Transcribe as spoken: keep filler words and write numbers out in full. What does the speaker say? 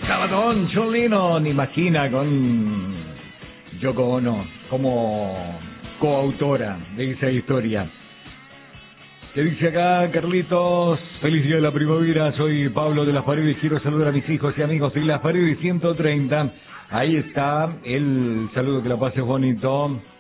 Sabadón, John Lennon, imagina con Yoko Ono como coautora de esa historia. ¿Qué dice acá, Carlitos? Feliz día de la primavera, soy Pablo de Las Paredes, quiero saludar a mis hijos y amigos de Las Paredes ciento treinta. Ahí está el saludo, que la pases bonito.